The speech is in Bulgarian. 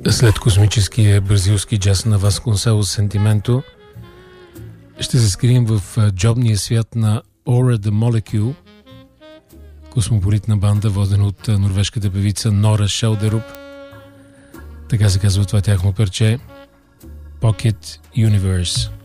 След космическия бразилски джаз на Васконселос Сентименто, ще се скрием в джобния свят на Aura the Molecule, космополитна банда, водена от норвежката певица Нора Шелдеруп. Така се казва това тяхно парче, Pocket Universe.